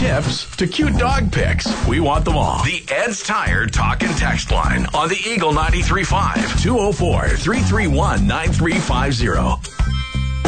gifts to cute dog pics. We want them all. The Ed's Tire Talk and Text line on the Eagle 93.5 204-331-9350.